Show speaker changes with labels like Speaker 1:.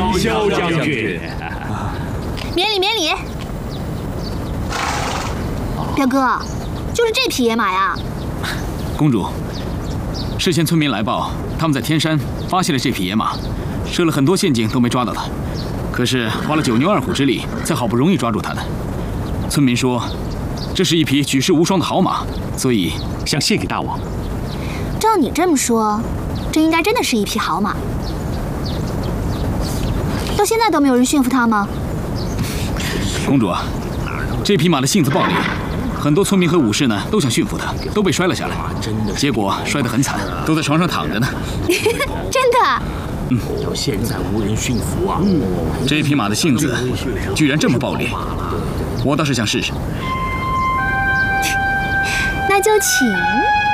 Speaker 1: 萧将军。
Speaker 2: 免礼免礼。表哥，就是这匹野马呀。
Speaker 3: 公主，事先村民来报，他们在天山发现了这匹野马，设了很多陷阱都没抓到它，可是花了9牛2虎之力，才好不容易抓住它的。村民说，这是一匹举世无双的好马，所以想献给大王。
Speaker 2: 照你这么说，这应该真的是一匹好马。到现在都没有人驯服它吗？
Speaker 3: 公主啊，这匹马的性子暴烈，很多村民和武士呢都想驯服它，都被摔了下来，结果摔得很惨，都在床上躺着呢。
Speaker 2: 真的？
Speaker 1: 到现在无人驯服啊！
Speaker 3: 这匹马的性子居然这么暴烈，我倒是想试试。
Speaker 2: 那就请。